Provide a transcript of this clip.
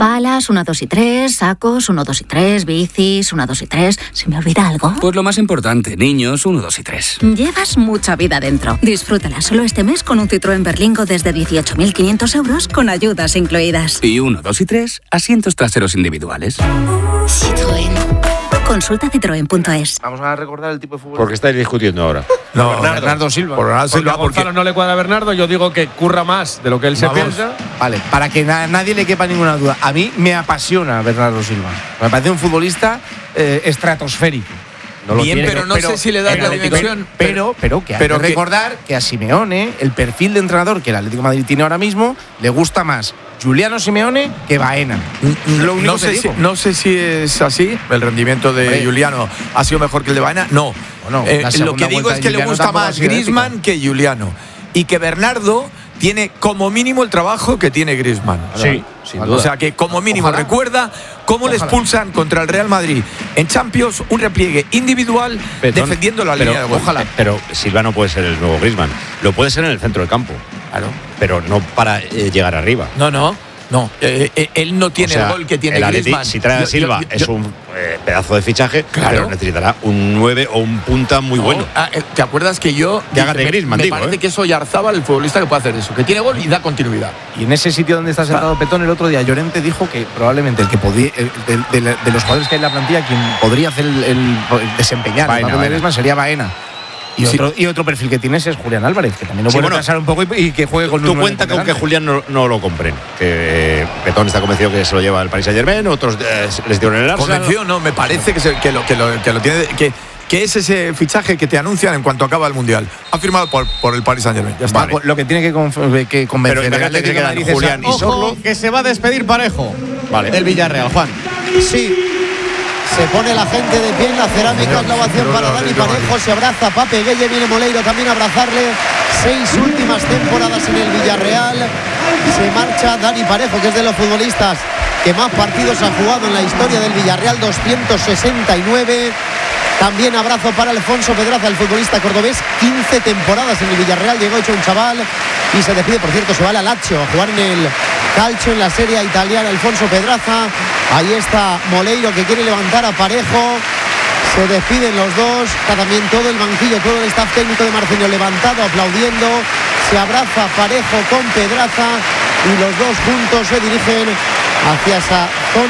Palas, 1, 2 y 3, sacos, 1, 2 y 3, bicis, 1, 2 y 3. ¿Se me olvida algo? Pues lo más importante, niños, 1, 2 y 3. Llevas mucha vida dentro. Disfrútala solo este mes con un Citroën Berlingo desde 18.500 euros con ayudas incluidas. Y 1, 2 y 3, asientos traseros individuales. Citroën. Consulta citroen.es. Vamos a recordar el tipo de fútbol. Porque estáis discutiendo ahora. No, Bernardo Silva. Por Bernardo Silva, A Gonzalo no le cuadra a Bernardo, yo digo que curra más de lo que él se piensa. Vale, para que nadie le quepa ninguna duda. A mí me apasiona Bernardo Silva. Me parece un futbolista estratosférico. Bien, pero no sé si le da la dimensión. Pero hay que recordar que a Simeone, el perfil de entrenador que el Atlético de Madrid tiene ahora mismo, le gusta más Giuliano Simeone que Baena. No sé si es así. El rendimiento de Giuliano ha sido mejor que el de Baena. No. Lo que digo es que le gusta más Griezmann que Giuliano. Y que Bernardo tiene como mínimo el trabajo que tiene Griezmann. Sí, sin duda. O sea que como mínimo recuerda cómo le expulsan contra el Real Madrid en Champions, un repliegue individual defendiendo la línea de gol. Pero Silva no puede ser el nuevo Griezmann. Lo puede ser en el centro del campo. Claro. Pero no para llegar arriba. No. Él no tiene el gol que tiene Griezmann. Si trae a Silva es un pedazo de fichaje, pero necesitará un 9 o un punta muy bueno. ¿Te acuerdas que yo que haga de Griezmann, me parece que es Oyarzábal el futbolista que puede hacer eso, que tiene gol y da continuidad? Y en ese sitio donde está sentado Petón el otro día, Llorente dijo que probablemente el que podía, de los jugadores que hay en la plantilla, quien podría hacer el desempeñar el papel de Griezmann sería Baena. Y otro perfil que tienes es Julián Álvarez, que también lo puede pasar un poco y que juegue con un. Tú cuenta con que Julián no lo compren. Que Petón está convencido que se lo lleva el Paris Saint-Germain, otros les dieron el Arsenal. Convencido no, me parece que lo tiene. Que es ese fichaje que te anuncian en cuanto acaba el Mundial. Ha firmado por el Paris Saint-Germain. Ya está. Vale. Lo que tiene que convencer el Atlético de Madrid, Julián y Sorlo. Que se va a despedir Parejo del Villarreal, Juan. Sí. Se pone la gente de pie en la cerámica, es la ovación para Dani Parejo, se abraza Pape Gueye, viene Moleiro también a abrazarle. 6 últimas temporadas en el Villarreal. Se marcha Dani Parejo, que es de los futbolistas que más partidos ha jugado en la historia del Villarreal, 269. También abrazo para Alfonso Pedraza, el futbolista cordobés, 15 temporadas en el Villarreal, llegó hecho un chaval y se despide, por cierto, se va a la Lazio a jugar en el Calcio, en la Serie italiana. Alfonso Pedraza, ahí está Moleiro que quiere levantar a Parejo, se despiden los dos, está también todo el banquillo, todo el staff técnico de Marcinio levantado, aplaudiendo, se abraza Parejo con Pedraza y los dos juntos se dirigen hacia esa zona